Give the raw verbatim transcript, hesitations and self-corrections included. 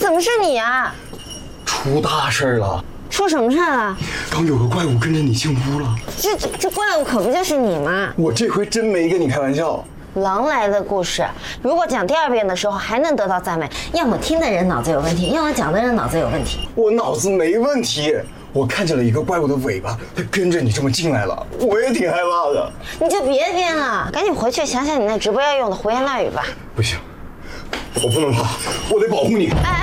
怎么是你啊？ 出大事了！ 出什么事了？ 刚有个怪物跟着你进屋了。 这这这怪物可不就是你吗？ 我这回真没跟你开玩笑。 狼来的故事，如果讲第二遍的时候还能得到赞美，要么听的人脑子有问题，要么讲的人脑子有问题。 我脑子没问题，我看见了一个怪物的尾巴，它跟着你这么进来了，我也挺害怕的。 你就别编了，赶紧回去想想你那直播要用的胡言乱语吧。 不行，我不能怕，我得保护你。哎